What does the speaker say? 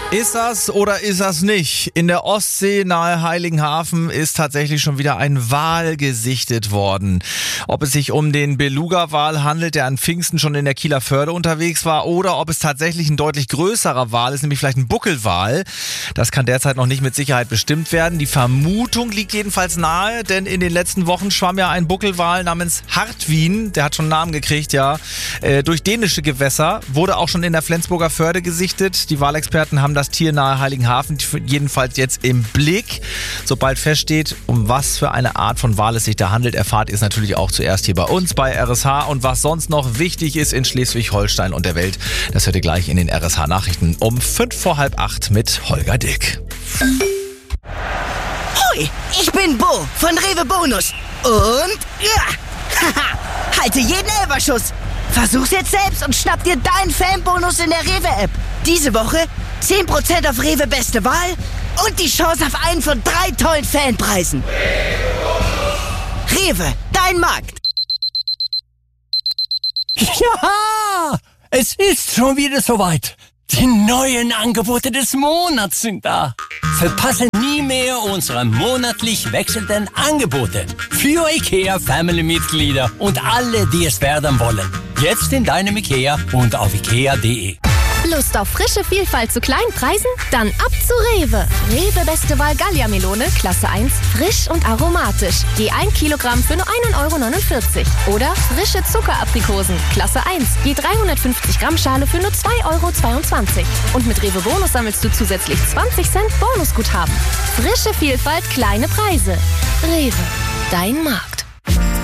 Ist das oder ist das nicht? In der Ostsee nahe Heiligenhafen ist tatsächlich schon wieder ein Wal gesichtet worden. Ob es sich um den Beluga-Wal handelt, der an Pfingsten schon in der Kieler Förde unterwegs war, oder ob es tatsächlich ein deutlich größerer Wal ist, nämlich vielleicht ein Buckelwal. Das kann derzeit noch nicht mit Sicherheit bestimmt werden. Die Vermutung liegt jedenfalls nahe, denn in den letzten Wochen schwamm ja ein Buckelwal namens Hartwin, der hat schon einen Namen gekriegt, ja, durch dänische Gewässer, wurde auch schon in der Flensburger Förde gesichtet. Die Walexperten haben das Tier nahe Heiligenhafen jedenfalls jetzt im Blick. Sobald feststeht, um was für eine Art von Wal es sich da handelt, erfahrt ihr es natürlich auch zuerst hier bei uns bei RSH. Und was sonst noch wichtig ist in Schleswig-Holstein und der Welt, das hört ihr gleich in den RSH-Nachrichten um 7:45 mit Holger Dick. Hoi, ich bin Bo von Rewe Bonus. Und ja, halte jeden Elferschuss. Versuch's jetzt selbst und schnapp dir deinen Fanbonus in der Rewe-App. Diese Woche 10% auf Rewe Beste Wahl und die Chance auf einen von 3 tollen Fanpreisen. Rewe, dein Markt. Ja, es ist schon wieder soweit. Die neuen Angebote des Monats sind da. Verpasse nie mehr unsere monatlich wechselnden Angebote für IKEA-Family-Mitglieder und alle, die es werden wollen. Jetzt in deinem IKEA und auf ikea.de. Lust auf frische Vielfalt zu kleinen Preisen? Dann ab zu Rewe. Rewe Beste Wahl Gallia-Melone, Klasse 1, frisch und aromatisch. Je 1 Kilogramm für nur 1,49 €. Oder frische Zuckeraprikosen, Klasse 1, je 350 Gramm Schale für nur 2,22 €. Und mit Rewe Bonus sammelst du zusätzlich 20 Cent Bonusguthaben. Frische Vielfalt, kleine Preise. Rewe, dein Markt.